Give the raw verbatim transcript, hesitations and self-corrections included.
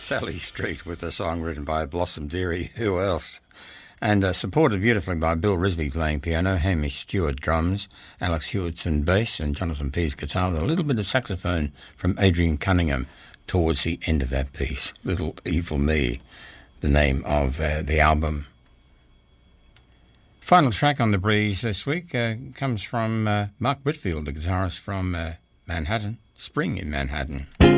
Sally Street with a song written by Blossom Dearie, who else? And uh, supported beautifully by Bill Risby playing piano, Hamish Stewart drums, Alex Hewitson bass, and Jonathan Pease guitar, with a little bit of saxophone from Adrian Cunningham towards the end of that piece. Little Evil Me, the name of uh, the album. Final track on The Breeze this week uh, comes from uh, Mark Whitfield, the guitarist from uh, Manhattan, Spring in Manhattan.